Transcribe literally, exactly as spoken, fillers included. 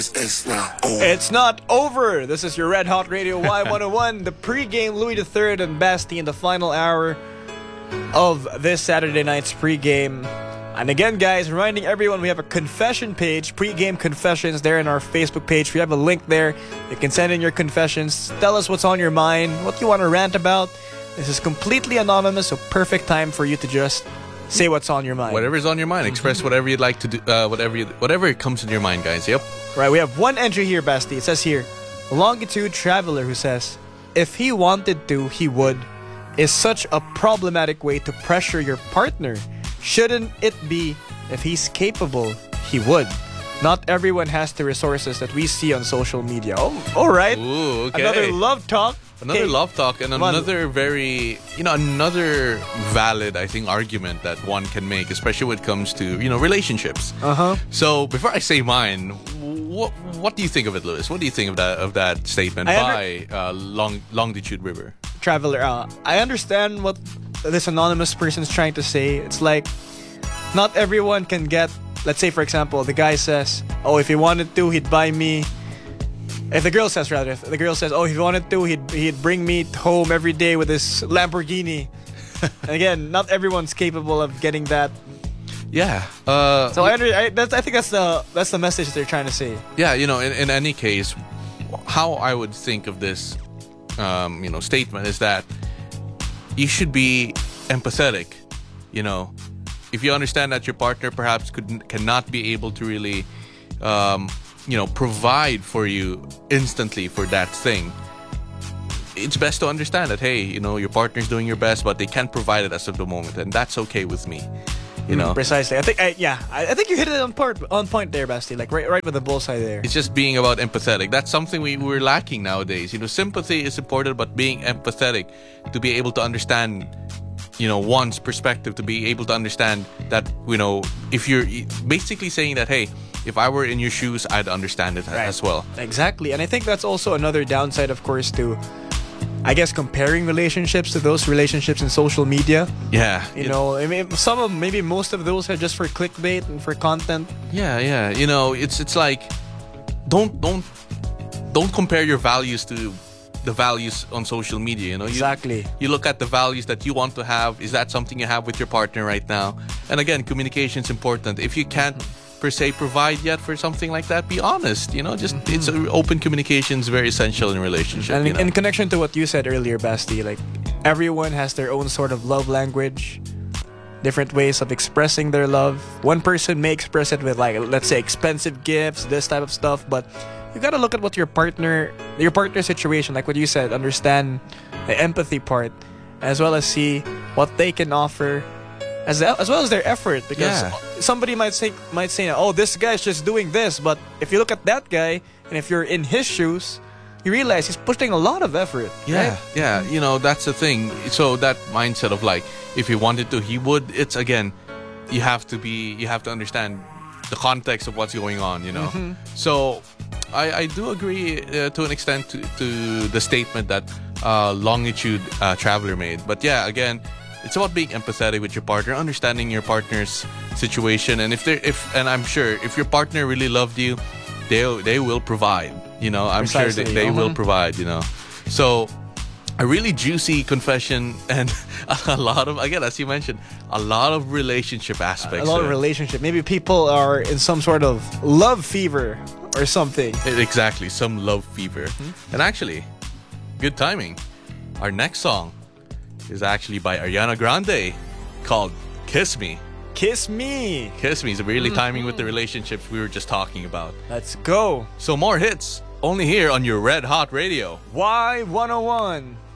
It's not over. It's not over. This is your Red Hot Radio Y one oh one, the pregame Louis the Third and Basti in the final hour of this Saturday night's pregame. And again, guys, reminding everyone we have a confession page, pregame confessions there in our Facebook page. We have a link there. You can send in your confessions. Tell us what's on your mind, what you want to rant about. This is completely anonymous, so perfect time for you to just say what's on your mind. Whatever's on your mind, express whatever you'd like to do, uh, whatever you, whatever comes in your mind, guys. Yep. Right, we have one entry here, Basti. It says here, Longitude Traveler, who says, if he wanted to, he would, is such a problematic way to pressure your partner. Shouldn't it be, if he's capable, he would? Not everyone has the resources that we see on social media. Oh, all right. Ooh, okay. Another love talk. Another Okay. love talk and another very, you know, another valid, I think, argument that one can make, especially when it comes to, you know, relationships. Uh-huh. So before I say mine, what what do you think of it, Lewis? What do you think of that of that statement I by uh, Long Longitude River? Traveler, uh, I understand what this anonymous person's trying to say. It's like, not everyone can get, let's say, for example, the guy says, oh, if he wanted to, he'd buy me. If the girl says, rather, if the girl says, oh, if he wanted to, he'd, he'd bring me home every day with his Lamborghini. And again, not everyone's capable of getting that. Yeah. Uh, So I, under, I, that's, I think that's the that's the message they're trying to say. yeah, you know, in, in any case, how I would think of this, um, you know, statement is that you should be empathetic. You know, if you understand that your partner perhaps could cannot be able to really, um, you know, provide for you instantly for that thing, it's best to understand that, hey, you know, your partner's doing your best, but they can't provide it as of the moment, and that's okay with me. You know, Precisely. I think, I, yeah, I, I think you hit it on part on point there, Basti. Like right, right with the bullseye there. it's just being about empathetic. That's something we, we're lacking nowadays. You know, sympathy is important, but being empathetic to be able to understand, you know, one's perspective, to be able to understand that, you know, if you're basically saying that, hey, if I were in your shoes, I'd understand it Right. as well. Exactly. And I think that's also another downside, of course, to, I guess, comparing relationships to those relationships in social media. Yeah. You it- know, I mean, some of maybe most of those are just for clickbait and for content. Yeah, yeah. You know, it's it's like don't don't don't compare your values to the values on social media. You know, you, Exactly. You look at the values that you want to have. Is that something you have with your partner right now? And again, communication is important. If you can't per se provide yet for something like that, be honest. You know, just it's a, open communication is very essential in a relationship. And you in, know? in connection to what you said earlier, Basti, like everyone has their own sort of love language, different ways of expressing their love. One person may express it with, like, let's say, expensive gifts, this type of stuff, but you gotta look at what your partner, your partner situation, like what you said, understand the empathy part, as well as see what they can offer, as as well as their effort. Because Yeah. somebody might say might say, oh, this guy's just doing this, but if you look at that guy, and if you're in his shoes, you realize he's putting a lot of effort. Yeah, right? yeah. You know, that's the thing. So that mindset of like, if he wanted to, he would. It's again, you have to be, you have to understand the context of what's going on. You know. Mm-hmm. So, I, I do agree uh, to an extent to, to the statement that uh, Longitude uh, Traveler made. But yeah, again, it's about being empathetic with your partner, understanding your partner's situation, and if they if and I'm sure if your partner really loved you, they they will provide. You know, I'm sure Precisely. they, they will Mhm. provide. You know, so a really juicy confession and a lot of, again, as you mentioned, a lot of relationship aspects. A lot to of it. relationship. Maybe people are in some sort of love fever or something. Exactly, some love fever. Mm-hmm. And actually, good timing. Our next song is actually by Ariana Grande, called Kiss Me. Kiss me. Kiss Me is really Mm-hmm. timing with the relationships we were just talking about. Let's go. So more hits, only here on your Red Hot Radio. Y one oh one.